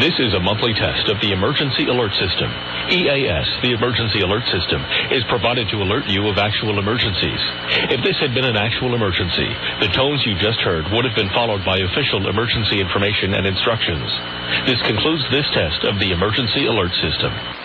This is a monthly test of the Emergency Alert System. EAS, the Emergency Alert System, is provided to alert you of actual emergencies. If this had been an actual emergency, the tones you just heard would have been followed by official emergency information and instructions. This concludes this test of the Emergency Alert System.